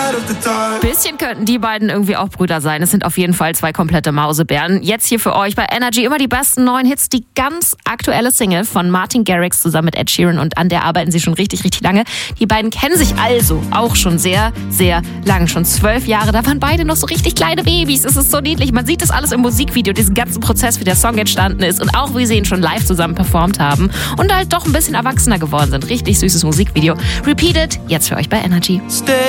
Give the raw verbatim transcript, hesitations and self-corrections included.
Bisschen könnten die beiden irgendwie auch Brüder sein. Es sind auf jeden Fall zwei komplette Mausebären. Jetzt hier für euch bei Energy immer die besten neuen Hits. Die ganz aktuelle Single von Martin Garrix zusammen mit Ed Sheeran, und an der arbeiten sie schon richtig, richtig lange. Die beiden kennen sich also auch schon sehr, sehr lang. Schon zwölf Jahre. Da waren beide noch so richtig kleine Babys. Es ist so niedlich. Man sieht das alles im Musikvideo, diesen ganzen Prozess, wie der Song entstanden ist und auch, wie sie ihn schon live zusammen performt haben und halt doch ein bisschen erwachsener geworden sind. Richtig süßes Musikvideo. Repeated, jetzt für euch bei Energy.